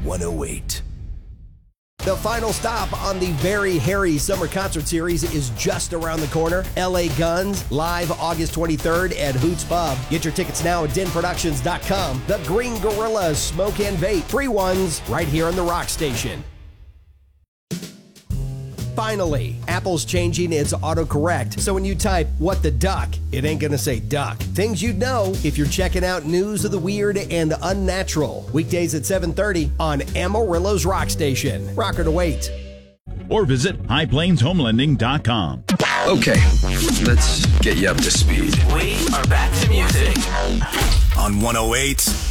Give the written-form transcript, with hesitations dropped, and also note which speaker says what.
Speaker 1: 108.
Speaker 2: The final stop on the very hairy summer concert series is just around the corner. LA Guns, live August 23rd at Hoots Pub. Get your tickets now at denproductions.com. The Green Gorilla Smoke and Vape. Free ones right here on the Rock Station. Finally, Apple's changing its autocorrect, so when you type, "what the duck," it ain't gonna say duck. Things you'd know if you're checking out news of the weird and unnatural. Weekdays at 7:30 on Amarillo's Rock Station. Rocker to wait.
Speaker 3: Or visit highplainshomelending.com.
Speaker 1: Okay, let's get you up to speed.
Speaker 4: We are back to music
Speaker 1: on 108